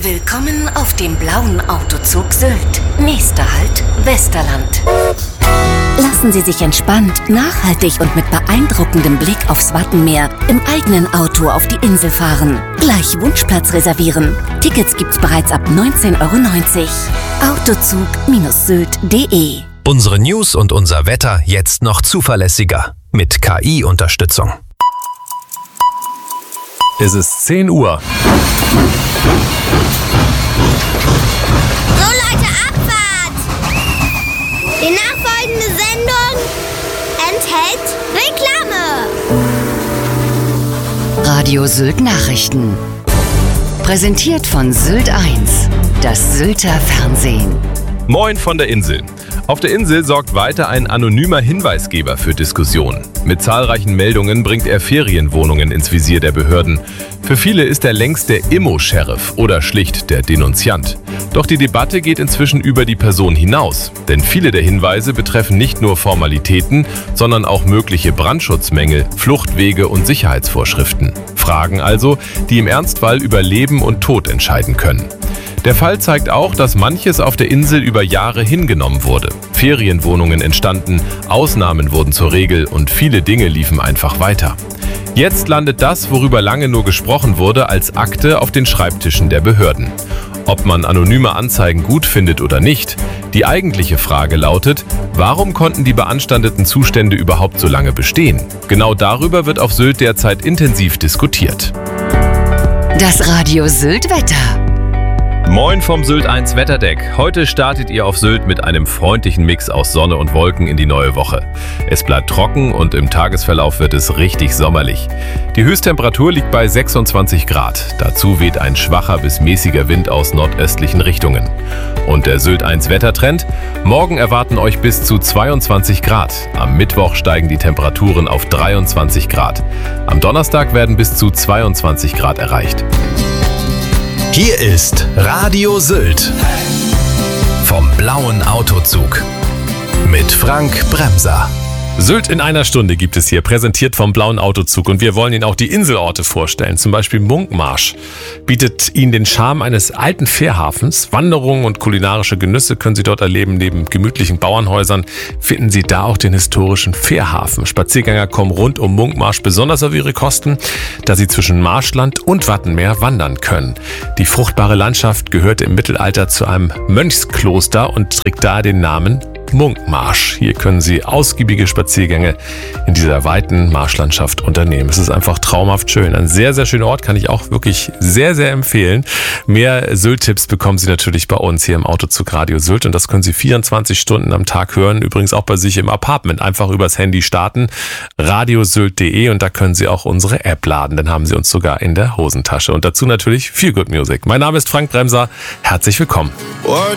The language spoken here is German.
Willkommen auf dem blauen Autozug Sylt. Nächster Halt, Westerland. Lassen Sie sich entspannt, nachhaltig und mit beeindruckendem Blick aufs Wattenmeer im eigenen Auto auf die Insel fahren. Gleich Wunschplatz reservieren. Tickets gibt's bereits ab 19,90 €. Autozug-sylt.de. Unsere News und unser Wetter jetzt noch zuverlässiger. Mit KI-Unterstützung. Es ist 10 Uhr. So Leute, Abfahrt! Die nachfolgende Sendung enthält Reklame. Radio Sylt Nachrichten. Präsentiert von Sylt 1, das Sylter Fernsehen. Moin von der Insel. Auf der Insel sorgt weiter ein anonymer Hinweisgeber für Diskussionen. Mit zahlreichen Meldungen bringt er Ferienwohnungen ins Visier der Behörden. Für viele ist er längst der Immo-Sheriff oder schlicht der Denunziant. Doch die Debatte geht inzwischen über die Person hinaus. Denn viele der Hinweise betreffen nicht nur Formalitäten, sondern auch mögliche Brandschutzmängel, Fluchtwege und Sicherheitsvorschriften. Fragen also, die im Ernstfall über Leben und Tod entscheiden können. Der Fall zeigt auch, dass manches auf der Insel über Jahre hingenommen wurde. Ferienwohnungen entstanden, Ausnahmen wurden zur Regel und viele Dinge liefen einfach weiter. Jetzt landet das, worüber lange nur gesprochen wurde, als Akte auf den Schreibtischen der Behörden. Ob man anonyme Anzeigen gut findet oder nicht, die eigentliche Frage lautet, warum konnten die beanstandeten Zustände überhaupt so lange bestehen? Genau darüber wird auf Sylt derzeit intensiv diskutiert. Das Radio Sylt Wetter. Moin vom Sylt 1 Wetterdeck. Heute startet ihr auf Sylt mit einem freundlichen Mix aus Sonne und Wolken in die neue Woche. Es bleibt trocken und im Tagesverlauf wird es richtig sommerlich. Die Höchsttemperatur liegt bei 26 Grad. Dazu weht ein schwacher bis mäßiger Wind aus nordöstlichen Richtungen. Und der Sylt 1 Wettertrend? Morgen erwarten euch bis zu 22 Grad. Am Mittwoch steigen die Temperaturen auf 23 Grad. Am Donnerstag werden bis zu 22 Grad erreicht. Hier ist Radio Sylt vom blauen Autozug mit Frank Bremser. Sylt in einer Stunde gibt es hier, präsentiert vom blauen Autozug. Und wir wollen Ihnen auch die Inselorte vorstellen. Zum Beispiel Munkmarsch bietet Ihnen den Charme eines alten Fährhafens. Wanderungen und kulinarische Genüsse können Sie dort erleben. Neben gemütlichen Bauernhäusern finden Sie da auch den historischen Fährhafen. Spaziergänger kommen rund um Munkmarsch besonders auf ihre Kosten, da sie zwischen Marschland und Wattenmeer wandern können. Die fruchtbare Landschaft gehörte im Mittelalter zu einem Mönchskloster und trägt daher den Namen Munkmarsch. Hier können Sie ausgiebige Spaziergänge in dieser weiten Marschlandschaft unternehmen. Es ist einfach traumhaft schön. Ein sehr, sehr schöner Ort, kann ich auch wirklich sehr, sehr empfehlen. Mehr Sylt-Tipps bekommen Sie natürlich bei uns hier im Autozug Radio Sylt und das können Sie 24 Stunden am Tag hören. Übrigens auch bei sich im Apartment. Einfach übers Handy starten, radiosylt.de und da können Sie auch unsere App laden. Dann haben Sie uns sogar in der Hosentasche. Und dazu natürlich Feel Good Music. Mein Name ist Frank Bremser. Herzlich willkommen.